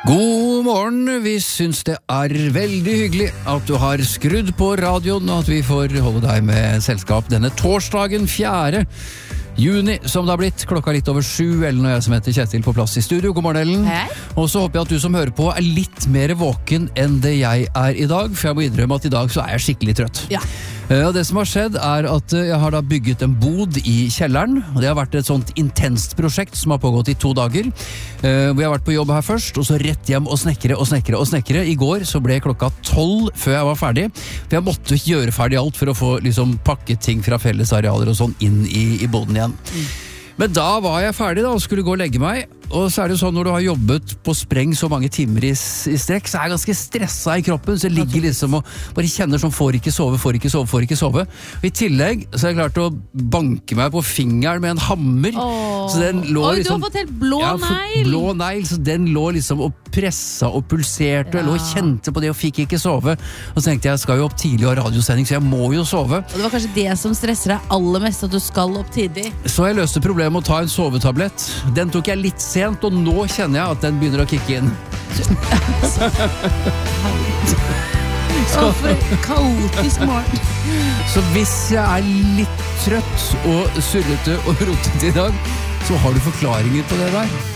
God morgen, vi syns det veldig hyggelig at du har skrudd på radioen, og at vi får holde deg med selskap denne torsdagen 4. juni, som det har blitt, klokka litt over 7. Ellen og jeg som heter Kjetil på plass i studio. God morgen, Ellen. Hei. Og så håper jeg at du som hører på litt mer våken enn det jeg i dag, for jeg må innrømme at i dag så jeg skikkelig trøtt. Ja. Og det som har skjedd at jeg har da bygget en bod i kjelleren, og det har vært et sånt intenst prosjekt som har pågått i 2 dager, hvor jeg har vært på jobb her først, og så rett hjem og snekre. I går så ble klokka 12 før jeg var ferdig, for jeg måtte gjøre ferdig alt for å få liksom pakket ting fra fellesarealer og sånn inn i boden igjen. Men da var jeg ferdig da, og skulle gå og legge meg, og så det sånn når du har jobbet på spreng så mange timer i strekk, så jeg ganske stresset i kroppen, så jeg ligger liksom og bare kjenner sånn, får ikke sove. Og i tillegg så jeg klart å banke meg på fingeren med en hammer, så den lå Oi, liksom... du har fått helt blå negl! Så den lå liksom og pressa og pulserte, og jeg lå og kjente på det og fikk ikke sove. Og så tenkte jeg skal jo opp tidlig og ha radiosending, så jeg må jo sove. Og det var kanskje det som stresser deg aller mest, at du skal opp tidlig. Så jeg løste problemet med å ta en sovetablett. Den tok jeg litt sent, og nå kjenner jeg at den begynner å kicke inn. For kaotisk morgen. Så hvis jeg litt trøtt og surrete og rotete i dag, så har du forklaringer på det der.